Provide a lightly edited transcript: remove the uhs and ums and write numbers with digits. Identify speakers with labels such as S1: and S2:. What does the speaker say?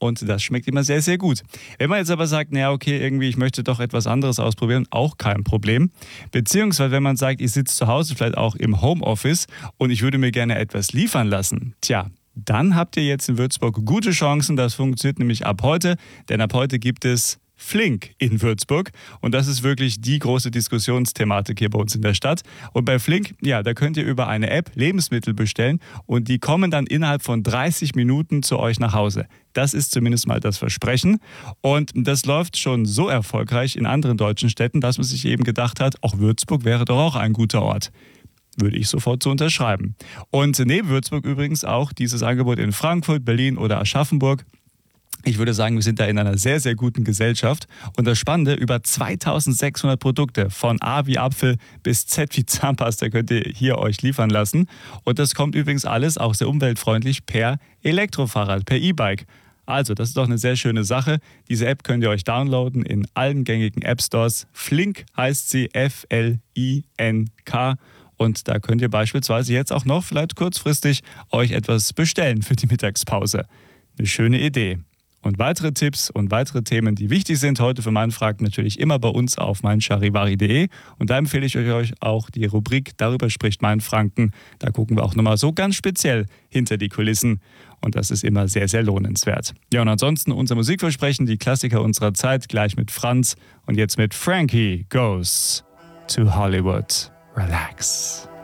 S1: und das schmeckt immer sehr, sehr gut. Wenn man jetzt aber sagt, naja, okay, irgendwie, ich möchte doch etwas anderes ausprobieren, auch kein Problem. Beziehungsweise, wenn man sagt, ich sitze zu Hause, vielleicht auch im Homeoffice und ich würde mir gerne etwas liefern lassen, tja, dann habt ihr jetzt in Würzburg gute Chancen. Das funktioniert nämlich ab heute, denn ab heute gibt es Flink in Würzburg und das ist wirklich die große Diskussionsthematik hier bei uns in der Stadt. Und bei Flink, ja, da könnt ihr über eine App Lebensmittel bestellen und die kommen dann innerhalb von 30 Minuten zu euch nach Hause. Das ist zumindest mal das Versprechen und das läuft schon so erfolgreich in anderen deutschen Städten, dass man sich eben gedacht hat, auch Würzburg wäre doch auch ein guter Ort. Würde ich sofort so unterschreiben. Und neben Würzburg übrigens auch dieses Angebot in Frankfurt, Berlin oder Aschaffenburg. Ich würde sagen, wir sind da in einer sehr, sehr guten Gesellschaft. Und das Spannende, über 2600 Produkte von A wie Apfel bis Z wie Zahnpasta könnt ihr hier euch liefern lassen. Und das kommt übrigens alles auch sehr umweltfreundlich per Elektrofahrrad, per E-Bike. Also, das ist doch eine sehr schöne Sache. Diese App könnt ihr euch downloaden in allen gängigen App-Stores. Flink heißt sie, F-L-I-N-K. Und da könnt ihr beispielsweise jetzt auch noch vielleicht kurzfristig euch etwas bestellen für die Mittagspause. Eine schöne Idee. Und weitere Tipps und weitere Themen, die wichtig sind heute für Meinfranken, natürlich immer bei uns auf meincharivari.de. Und da empfehle ich euch auch die Rubrik Darüber spricht Mainfranken. Da gucken wir auch nochmal so ganz speziell hinter die Kulissen. Und das ist immer sehr, sehr lohnenswert. Ja, und ansonsten unser Musikversprechen, die Klassiker unserer Zeit, gleich mit Franz und jetzt mit Frankie Goes to Hollywood. Relax.